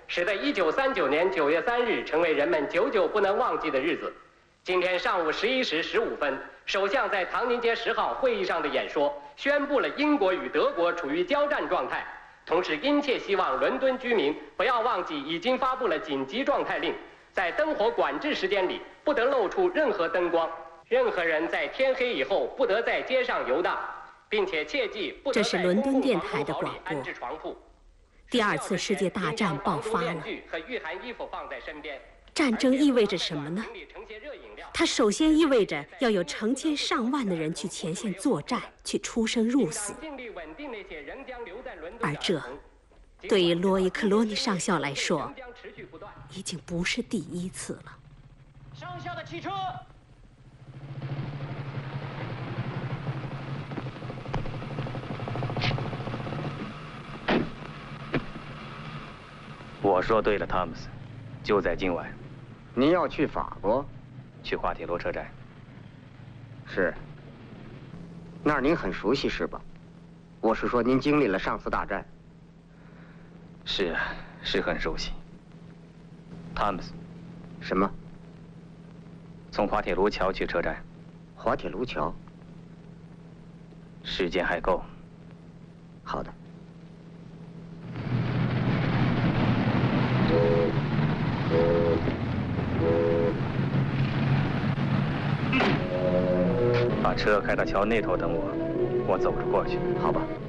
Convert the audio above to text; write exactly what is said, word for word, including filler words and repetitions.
使得一九三九年九月三日成为人们久久不能忘记的日子。今天上午十一时十五分，首相在唐宁街十号会议上的演说，宣布了英国与德国处于交战状态，同时殷切希望伦敦居民不要忘记已经发布了紧急状态令，在灯火管制时间里不得露出任何灯光，任何人在天黑以后不得在街上游荡，并且切记不得在公共房屋壕里安置床铺。第二次世界大战爆发了。战争意味着什么呢？它首先意味着要有成千上万的人去前线作战，去出生入死。而这，对于罗伊·克罗尼上校来说，已经不是第一次了。 上校的汽车。 我说对了，汤姆斯，就在今晚。 您要去法国？ 去滑铁卢车站。 是。那儿您很熟悉是吧？我是说您经历了上次大战。 是啊，是很熟悉。汤姆斯。 什么？ 从滑铁卢桥去车站。 滑铁卢桥。 时间还够。 好的。 把车开到桥那头等我，我走着过去。 好吧。